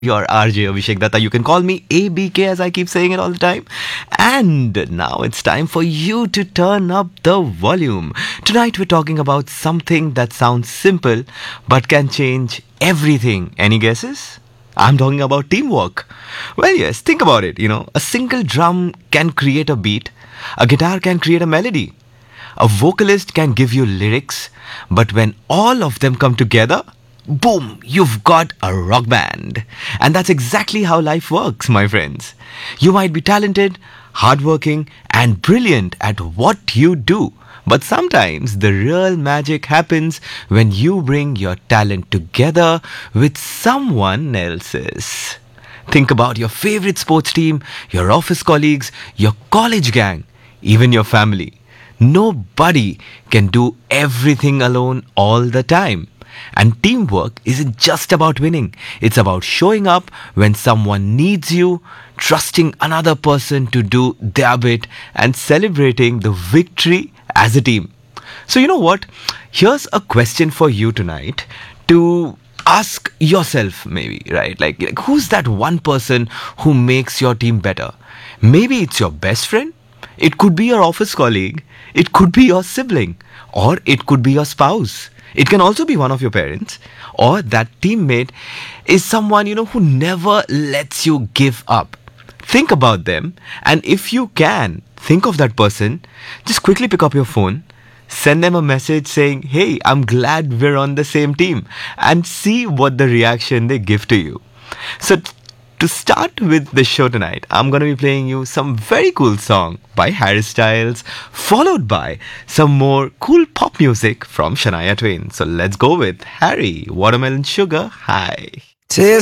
your RJ Abhishek Datta. You can call me ABK as I keep saying it all the time. And now it's time for you to turn up the volume. Tonight we're talking about something that sounds simple but can change everything. Any guesses? I'm talking about teamwork. Well, yes, think about it. A single drum can create a beat, a guitar can create a melody, a vocalist can give you lyrics, but when all of them come together, boom, you've got a rock band. And that's exactly how life works, my friends. You might be talented, hardworking, and brilliant at what you do. But sometimes the real magic happens when you bring your talent together with someone else's. Think about your favorite sports team, your office colleagues, your college gang, even your family. Nobody can do everything alone all the time. And teamwork isn't just about winning. It's about showing up when someone needs you, trusting another person to do their bit, and celebrating the victory as a team. So you know what? Here's a question for you tonight to ask yourself maybe, right? Like who's that one person who makes your team better? Maybe it's your best friend. It could be your office colleague. It could be your sibling. Or it could be your spouse. It can also be one of your parents. Or that teammate is someone, who never lets you give up. Think about them. And if you can think of that person, just quickly pick up your phone, send them a message saying, hey, I'm glad we're on the same team, and see what the reaction they give to you. So to start with the show tonight, I'm going to be playing you some very cool song by Harry Styles, followed by some more cool pop music from Shania Twain. So let's go with Harry, Watermelon Sugar High.